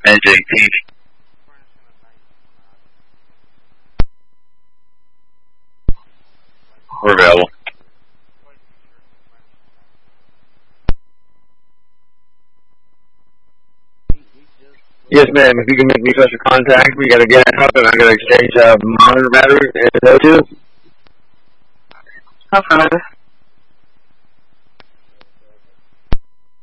NJT. We're available. Yes, ma'am. If you can make me special contact, we gotta get it up and I'm gonna exchange monitor batteries and O2. Affirmative.